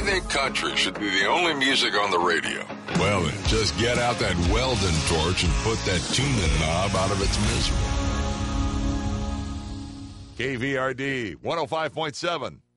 you think country should be the only music on the radio? Well, then, just get out that Weldon torch and put that tuning knob out of its misery. KVRD 105.7.